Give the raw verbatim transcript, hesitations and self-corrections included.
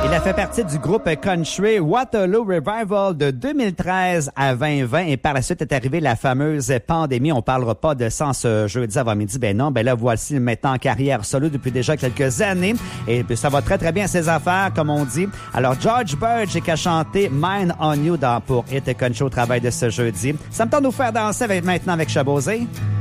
Il a fait partie du groupe country Waterloo Revival de deux mille treize à vingt vingt et par la suite est arrivée la fameuse pandémie. On parlera pas de ça en ce jeudi avant-midi. Ben non, ben là, voici maintenant en carrière solo depuis déjà quelques années et ça va très très bien ses affaires, comme on dit. Alors, George Burge qui a chanté Mine on You dans pour Hit Country au travail de ce jeudi. Ça me tente de nous faire danser avec, maintenant avec Chabosé.